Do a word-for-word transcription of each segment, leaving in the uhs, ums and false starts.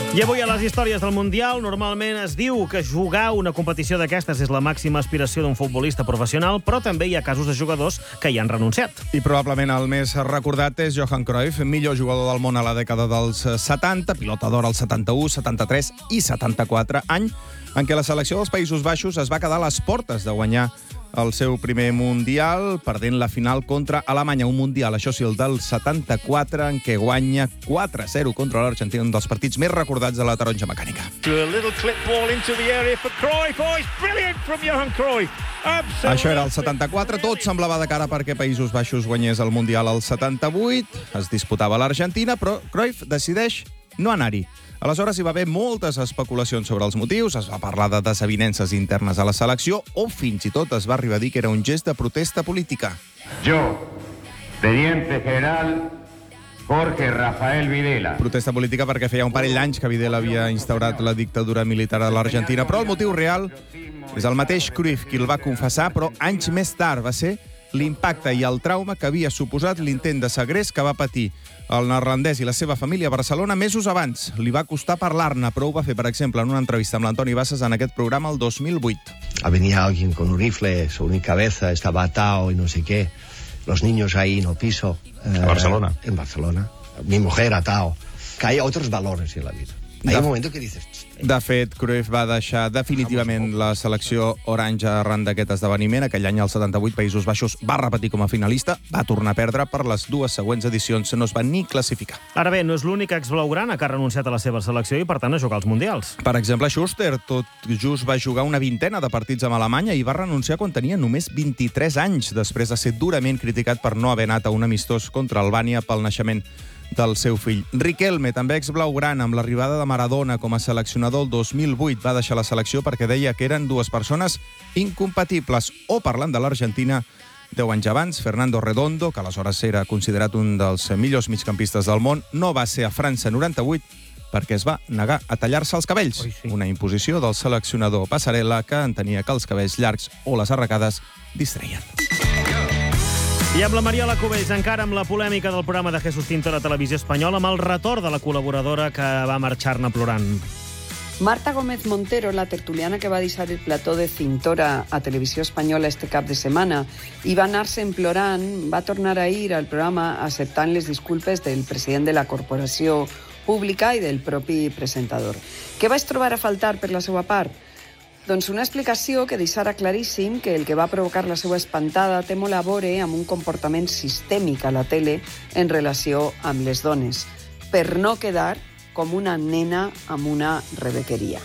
I avui a les històries del Mundial normalment es diu que jugar una competició d'aquestes és la màxima aspiració d'un futbolista professional, però també hi ha casos de jugadors que hi han renunciat. I probablement el més recordat és Johan Cruyff, millor jugador del món a la dècada dels setanta, pilota d'or als setanta-u, setanta-tres i setanta-quatre, any en què la selecció dels Països Baixos es va quedar a les portes de guanyar el seu primer Mundial, perdent la final contra Alemanya. Un Mundial, això sí, el del setanta-quatre, en què guanya quatre a zero contra l'Argentina, un dels partits més recordats de la taronja mecànica. Això era el setanta-quatre, tot semblava de cara perquè Països Baixos guanyés el Mundial al setanta-vuit, es disputava l'Argentina, però Cruyff decideix no anar-hi. Aleshores hi va haver moltes especulacions sobre els motius, es va parlar de desavinences internes a la selecció o fins i tot es va arribar a dir que era un gest de protesta política. Jo, teniente general Jorge Rafael Videla. Protesta política perquè feia un parell d'anys que Videla havia instaurat la dictadura militar a l'Argentina, però el motiu real és el mateix Cruyff qui el va confessar, però anys més tard va ser l'impacte i el trauma que havia suposat l'intent de segrest que va patir el neerlandès i la seva família a Barcelona mesos abans. Li va costar parlar-ne, però ho va fer, per exemple, en una entrevista amb l'Antoni Bassas en aquest programa el dos mil vuit. Venía alguien con un rifle sobre mi cabeza, estaba atado y no sé qué. Los niños ahí en el piso. Eh, ¿En Barcelona? En Barcelona. Mi mujer atado. Que hay otros valores en la vida. Hay un momento que dices... De fet, Cruyff va deixar definitivament la selecció orange arran d'aquest esdeveniment. Aquell any, el setanta-vuit, Països Baixos va repetir com a finalista, va tornar a perdre per les dues següents edicions, no es va ni classificar. Ara bé, no és l'únic exblaugrana que ha renunciat a la seva selecció i, per tant, a jugar als Mundials. Per exemple, Schuster, tot just va jugar una vintena de partits amb Alemanya i va renunciar quan tenia només vint-i-tres anys, després de ser durament criticat per no haver anat a un amistós contra Albània pel naixement del seu fill. Riquelme, també exblaugrana, amb l'arribada de Maradona com a seleccionador el dos mil vuit, va deixar la selecció perquè deia que eren dues persones incompatibles. O, parlant de l'Argentina, deu anys abans, Fernando Redondo, que aleshores era considerat un dels millors migcampistes del món, no va ser a França noranta-vuit perquè es va negar a tallar-se els cabells. Oi, sí. Una imposició del seleccionador Passarella, que entenia que els cabells llargs o les arracades distreien. I amb la Mariola Cubells, encara amb la polèmica del programa de Jesús Cintora a Televisió Espanyola, amb el retorn de la col·laboradora que va marxar-ne plorant. Marta Gómez Montero, la tertuliana que va deixar el plató de Cintora a Televisió Espanyola este cap de setmana i va anar-se'n plorant, va tornar a ir al programa acceptant les disculpes del president de la Corporació Pública i del propi presentador. Què vaig trobar a faltar per la seva part? Doncs una explicació que deixara claríssim que el que va provocar la seva espantada té molt a veure amb un comportament sistèmic a la tele en relació amb les dones, per no quedar com una nena amb una rebequeria.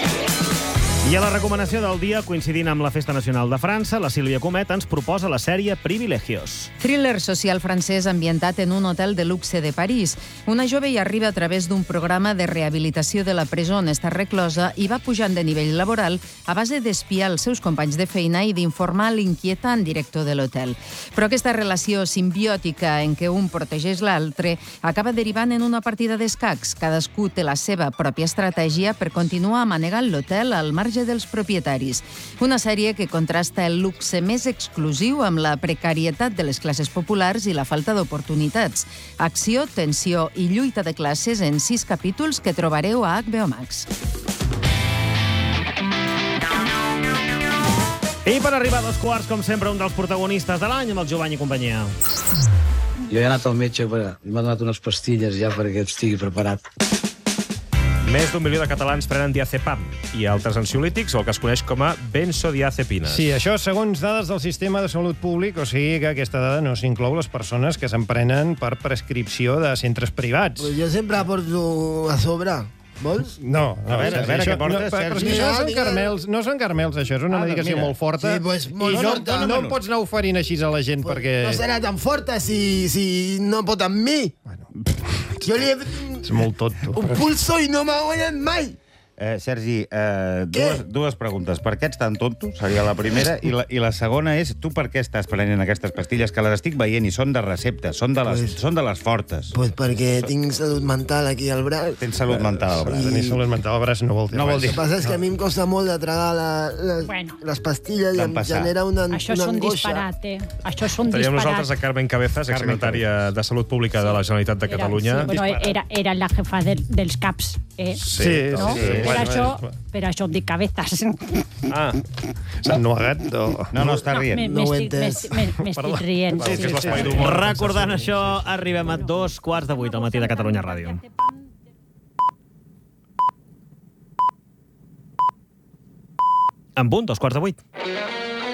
I a la recomanació del dia, coincidint amb la Festa Nacional de França, la Sílvia Comet ens proposa la sèrie Privilegios. Thriller social francès ambientat en un hotel de luxe de París. Una jove hi arriba a través d'un programa de rehabilitació de la presó on està reclosa i va pujant de nivell laboral a base d'espiar els seus companys de feina i d'informar l'inquietant director de l'hotel. Però aquesta relació simbiòtica en què un protegeix l'altre acaba derivant en una partida d'escacs. Cadascú té la seva pròpia estratègia per continuar manegant l'hotel al marge dels propietaris. Una sèrie que contrasta el luxe més exclusiu amb la precarietat de les classes populars i la falta d'oportunitats. Acció, tensió i lluita de classes en sis capítols que trobareu a H B O Max. I per arribar a dos quarts, com sempre, un dels protagonistes de l'any amb el Jovany i companyia. Jo he anat al metge, però m'ha donat unes pastilles ja perquè estigui preparat. Més d'un milió de catalans prenen diazepam i altres ansiolítics, o el que es coneix com a benzodiazepines. Sí, això segons dades del sistema de salut públic, o sigui que aquesta dada no s'inclou les persones que se'n prenen per prescripció de centres privats. Pues jo sempre porto a sobre. Vols? No, no, a veure, a veure això, què portes, no, però és Sergi. que això són Mira, carmels, no són carmels, això és una Ah, medicació mira. molt forta. Sí, pues, molt i no, forta. no em pots anar oferint així a la gent perquè... No serà tan forta si, si no pot amb mi. Bueno, Jo li he és molt tonto. un pulso i no m'ha guanyat mai. Eh, Sergi, eh, dues, dues preguntes. Per què ets tan tonto? Seria la primera. I la, i la segona és, tu per què estàs prenent aquestes pastilles? Que les estic veient i són de recepta, són de les, Pues- són de les fortes. Pues perquè tinc salut mental aquí al braç. Tens salut mental al braç. Tenir salut mental al braç no vol dir No vol res. dir. El que passa és que a mi em costa molt de tragar la, la, Bueno. les pastilles i Tant em passar. genera una, Això una és un angoixa. disparat, eh? Això és un Teníem disparat. nosaltres a Carmen Cabezas, exsecretària de Salut Pública de la Generalitat de Catalunya. Era, sí, bueno, era, era la jefa de, dels CAPs. eh? Sí, no? sí, sí. Per, Bueno, això, bueno. per això em dic cabezas. Ah, s'han nuagat o... No, no, està rient. No, m'estic rient. Sí, que és l'espai d'humor. Recordant això, arribem a dos quarts de vuit al matí de Catalunya Ràdio. En punt, dos quarts de vuit.